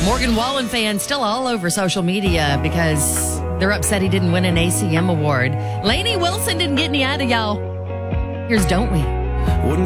Morgan Wallen fans still all over social media because they're upset he didn't win an ACM award. Lainey Wilson didn't get any out of y'all. Here's Don't We? Wouldn't